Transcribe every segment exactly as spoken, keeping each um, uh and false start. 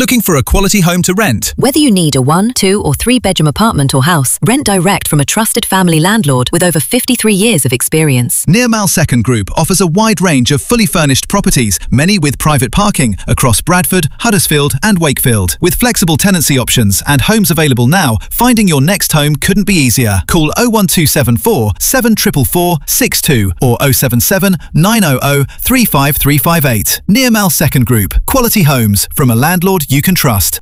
Looking for a quality home to rent? Whether you need a one, two or three bedroom apartment or house, rent direct from a trusted family landlord with over fifty-three years of experience. Nearmal Second Group offers a wide range of fully furnished properties, many with private parking, across Bradford, Huddersfield and Wakefield. With flexible tenancy options and homes available now, finding your next home couldn't be easier. Call oh one two seven four, seven four four four, six two or oh seven seven, nine hundred, three five three five eight. Nearmal Second Group. Quality homes from a landlord you can trust.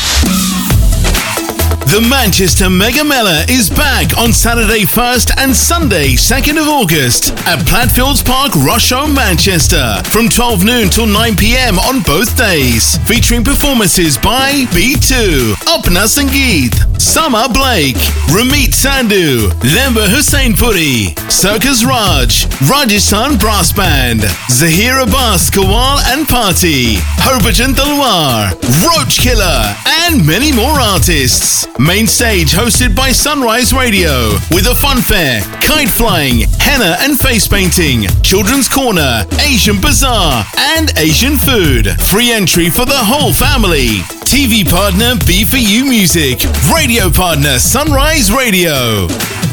The Manchester Mega Mela is back on Saturday first and Sunday second of August at Platfields Park, Rusholme, Manchester from twelve noon till nine p m on both days, featuring performances by B two, Apna Sangeet, Sama Blake, Ramit Sandhu, Lemba Husseinpuri, Circus Raj, Rajasthan Brass Band, Zahir Abbas Kawal and Party, Harbhajan Talwar, Roach Killer and many more artists. Main stage hosted by Sunrise Radio with a fun fair, kite flying, henna and face painting, children's corner, Asian bazaar and Asian food. Free entry for the whole family. T V partner B four U Music. Radio partner Sunrise Radio.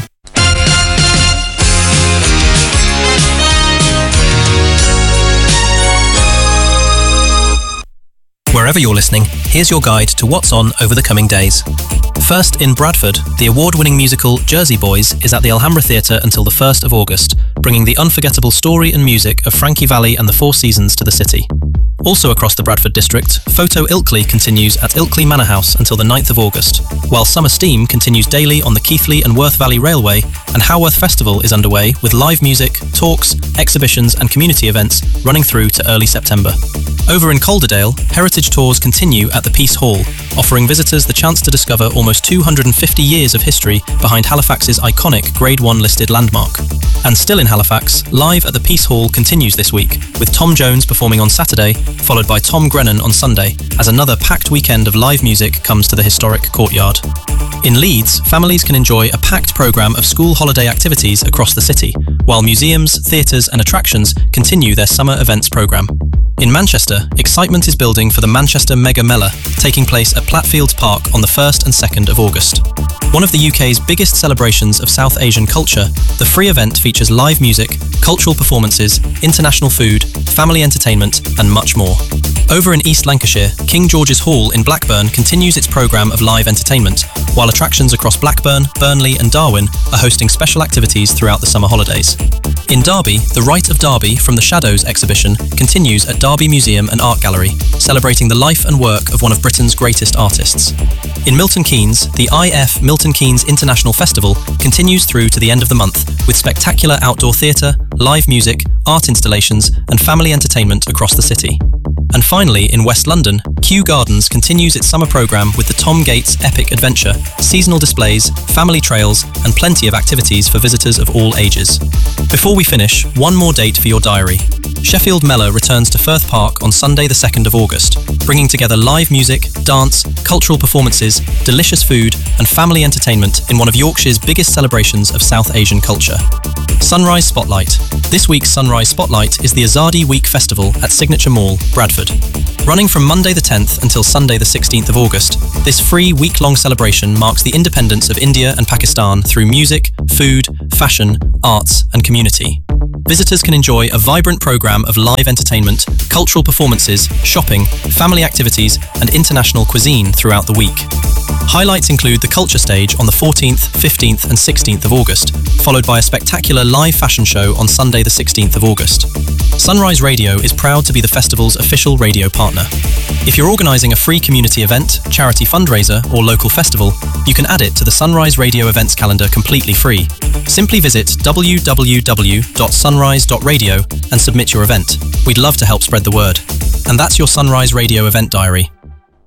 Wherever you're listening, here's your guide to what's on over the coming days. First, in Bradford, the award-winning musical Jersey Boys is at the Alhambra Theatre until the first of August, bringing the unforgettable story and music of Frankie Valli and the Four Seasons to the city. Also across the Bradford district, Photo Ilkley continues at Ilkley Manor House until the ninth of August, while Summer Steam continues daily on the Keighley and Worth Valley Railway, and Haworth Festival is underway with live music, talks, exhibitions and community events running through to early September. Over in Calderdale, heritage tours continue at the Peace Hall, offering visitors the chance to discover almost two hundred fifty years of history behind Halifax's iconic Grade one listed landmark. And still in Halifax, Live at the Peace Hall continues this week, with Tom Jones performing on Saturday, followed by Tom Grennan on Sunday, as another packed weekend of live music comes to the historic courtyard. In Leeds, families can enjoy a packed programme of school holiday activities across the city, while museums, theatres and attractions continue their summer events programme. In Manchester, excitement is building for the Manchester Mega Mela, taking place at Platfields Park on the first and second of August. One of the U K's biggest celebrations of South Asian culture, the free event features live music, cultural performances, international food, family entertainment and much more. Over in East Lancashire, King George's Hall in Blackburn continues its programme of live entertainment, while attractions across Blackburn, Burnley and Darwin are hosting special activities throughout the summer holidays. In Derby, The Rite of Derby from the Shadows exhibition continues at Derby Museum and Art Gallery, celebrating the life and work of one of Britain's greatest artists. In Milton Keynes, the I F Milton Keynes International Festival continues through to the end of the month with spectacular outdoor theatre, live music, art installations and family entertainment across the city. And finally, in West London, Kew Gardens continues its summer programme with the Tom Gates Epic Adventure, seasonal displays, family trails and plenty of activities for visitors of all ages. Before we finish, one more date for your diary. Sheffield Mela returns to Firth Park on Sunday the second of August, bringing together live music, dance, cultural performances, delicious food and family entertainment in one of Yorkshire's biggest celebrations of South Asian culture. Sunrise Spotlight. This week's Sunrise Spotlight is the Azadi Week Festival at Signature Mall, Bradford. Running from Monday the tenth until Sunday the sixteenth of August, this free week-long celebration marks the independence of India and Pakistan through music, food, fashion, arts and community. Visitors can enjoy a vibrant programme of live entertainment, cultural performances, shopping, family activities and international cuisine throughout the week. Highlights include the Culture Stage on the fourteenth, fifteenth and sixteenth of August, followed by a spectacular live fashion show on Sunday the sixteenth of August. Sunrise Radio is proud to be the festival's official radio partner. If you're organising a free community event, charity fundraiser or local festival, you can add it to the Sunrise Radio events calendar completely free. Simply visit w w w dot sunrise dot radio and submit your event. We'd love to help spread the word. And that's your Sunrise Radio event diary.